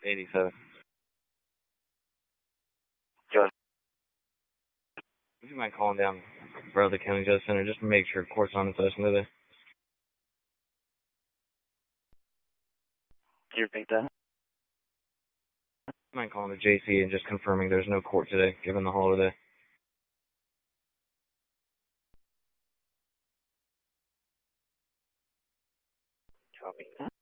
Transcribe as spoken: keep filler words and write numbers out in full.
eighty-seven. John. Would you mind calling down Brother County Justice Center just to make sure court's on in session today? Can you repeat that? Would you mind calling the J C and just confirming there's no court today, given the holiday? Copy that.